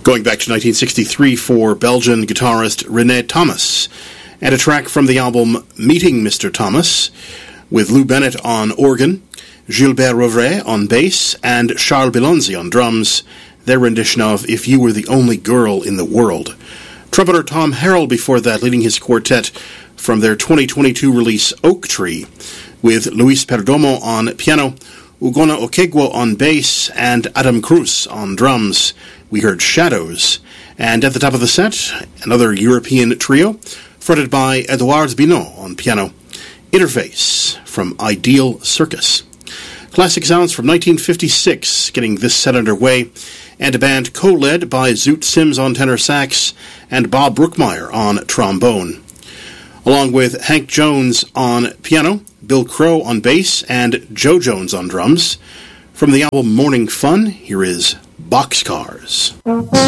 Going back to 1963 for Belgian guitarist René Thomas, and a track from the album Meeting Mr. Thomas, with Lou Bennett on organ, Gilbert Rovray on bass, and Charles Bilonzi on drums, their rendition of If You Were the Only Girl in the World. Trumpeter Tom Harrell before that leading his quartet from their 2022 release Oak Tree, with Luis Perdomo on piano, Ugonna Okegwo on bass, and Adam Cruz on drums. We heard Shadows. And at the top of the set, another European trio, fronted by Edouard Binot on piano, Interface from Ideal Circus. Classic sounds from 1956, getting this set underway, and a band co-led by Zoot Sims on tenor sax and Bob Brookmeyer on trombone. Along with Hank Jones on piano, Bill Crow on bass, and Joe Jones on drums. From the album Morning Fun, here is Boxcars.